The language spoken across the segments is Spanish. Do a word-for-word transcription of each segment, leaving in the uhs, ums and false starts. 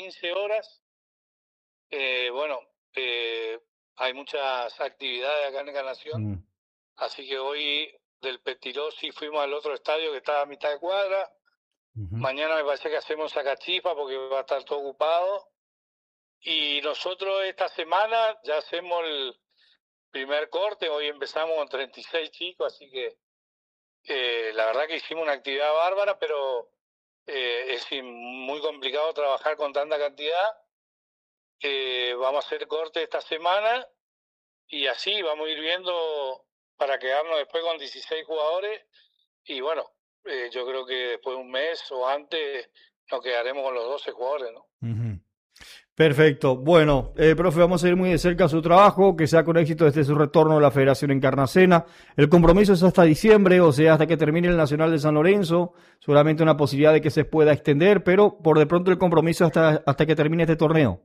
quince horas. Eh, bueno, eh, hay muchas actividades acá en Encarnación, mm. así que hoy del Petiró sí fuimos al otro estadio que está a mitad de cuadra. Uh-huh. Mañana me parece que hacemos Sacachipa porque va a estar todo ocupado. Y nosotros esta semana ya hacemos el primer corte, hoy empezamos con treinta y seis chicos, así que eh, la verdad que hicimos una actividad bárbara, pero eh, es muy complicado trabajar con tanta cantidad. Eh, vamos a hacer corte esta semana y así vamos a ir viendo para quedarnos después con dieciséis jugadores y bueno, eh, yo creo que después de un mes o antes nos quedaremos con los doce jugadores, ¿no? Uh-huh. Perfecto. Bueno, eh, profe, vamos a ir muy de cerca su trabajo, que sea con éxito desde su retorno a la Federación Encarnacena. El compromiso es hasta diciembre, o sea, hasta que termine el Nacional de San Lorenzo. Seguramente una posibilidad de que se pueda extender, pero por de pronto el compromiso hasta, hasta que termine este torneo.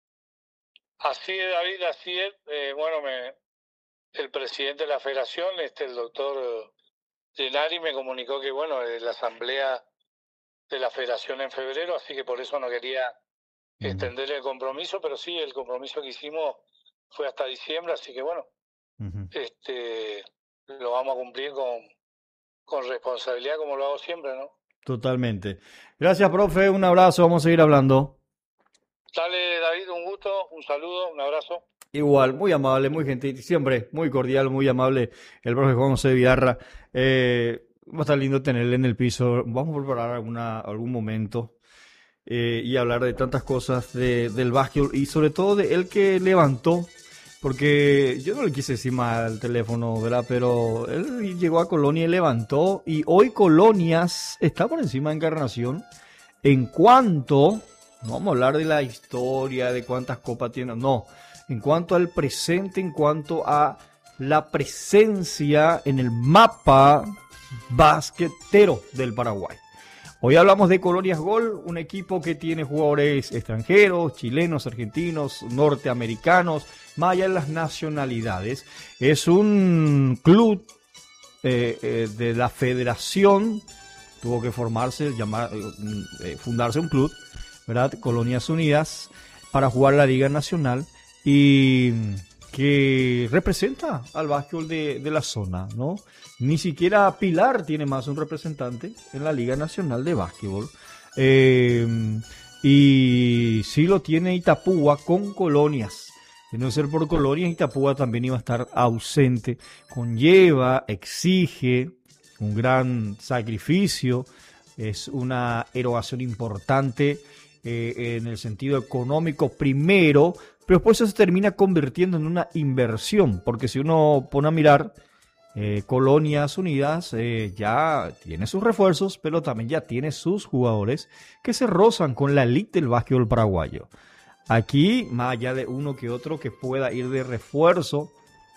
Así es, David, así es. Eh, bueno, me, el presidente de la Federación, este, el doctor Gennari, me comunicó que, bueno, la asamblea de la Federación en febrero, así que por eso no quería extender el compromiso, pero sí, el compromiso que hicimos fue hasta diciembre, así que bueno, uh-huh. este lo vamos a cumplir con, con responsabilidad como lo hago siempre, ¿no? Totalmente. Gracias, profe, un abrazo, vamos a seguir hablando. Dale, David, un gusto, un saludo, un abrazo. Igual, muy amable, muy gentil, siempre muy cordial, muy amable el profe Juan José Vidarra. Eh, va a estar lindo tenerle en el piso, vamos a preparar alguna, algún momento. Eh, y hablar de tantas cosas de, del básquetbol y sobre todo de él que levantó, porque yo no le quise decir mal al teléfono, ¿verdad? Pero él llegó a Colonia y levantó, y hoy Colonias está por encima de Encarnación en cuanto, no vamos a hablar de la historia, de cuántas copas tiene, no, en cuanto al presente, en cuanto a la presencia en el mapa basquetero del Paraguay. Hoy hablamos de Colonias Gol, un equipo que tiene jugadores extranjeros, chilenos, argentinos, norteamericanos, más allá de las nacionalidades. Es un club eh, eh, de la federación, tuvo que formarse, llamar, eh, fundarse un club, ¿verdad? Colonias Unidas, para jugar la Liga Nacional y que representa al básquetbol de, de la zona, ¿no? Ni siquiera Pilar tiene más un representante en la Liga Nacional de Básquetbol. Eh, y sí lo tiene Itapúa con Colonias. De no ser por Colonias, Itapúa también iba a estar ausente. Conlleva, exige un gran sacrificio. Es una erogación importante eh, en el sentido económico primero, pero después eso se termina convirtiendo en una inversión. Porque si uno pone a mirar... Eh, Colonias Unidas eh, ya tiene sus refuerzos, pero también ya tiene sus jugadores que se rozan con la elite del básquetbol paraguayo. Aquí, más allá de uno que otro que pueda ir de refuerzo,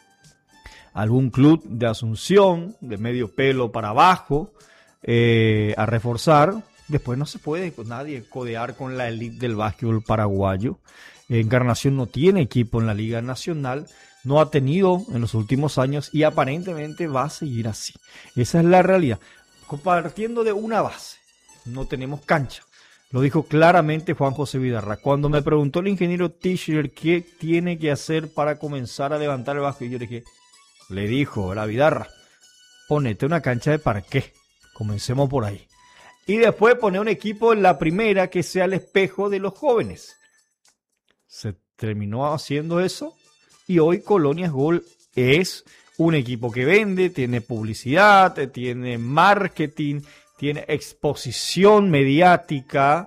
algún club de Asunción, de medio pelo para abajo, eh, a reforzar, después no se puede pues, nadie codear con la elite del básquetbol paraguayo. Encarnación no tiene equipo en la Liga Nacional, no ha tenido en los últimos años y aparentemente va a seguir así. Esa es la realidad. Partiendo de una base, no tenemos cancha. Lo dijo claramente Juan José Vidarra. Cuando me preguntó el ingeniero Tischer qué tiene que hacer para comenzar a levantar el básquet, yo le dije, le dijo a la Vidarra, ponete una cancha de parqué. Comencemos por ahí. Y después pone un equipo en la primera que sea el espejo de los jóvenes. Se terminó haciendo eso. Y hoy Colonias Gol es un equipo que vende, tiene publicidad, tiene marketing, tiene exposición mediática.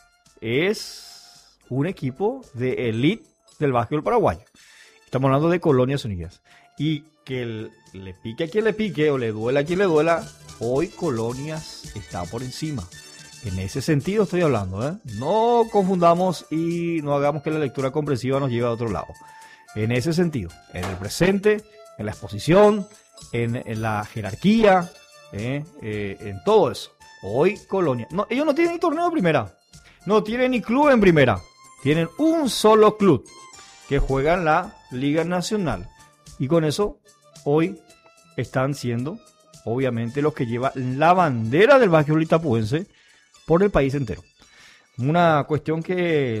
Es un equipo de elite del básquetbol paraguayo. Estamos hablando de Colonias Unidas. Y que el, le pique a quien le pique o le duela a quien le duela, hoy Colonias está por encima. En ese sentido estoy hablando, ¿eh? No confundamos y no hagamos que la lectura comprensiva nos lleve a otro lado. En ese sentido, en el presente, en la exposición, en, en la jerarquía, eh, eh, en todo eso. Hoy Colonia, no, ellos no tienen ni torneo de primera, no tienen ni club en primera, tienen un solo club que juega en la Liga Nacional y con eso hoy están siendo obviamente los que llevan la bandera del básquetbol itapuense por el país entero. Una cuestión que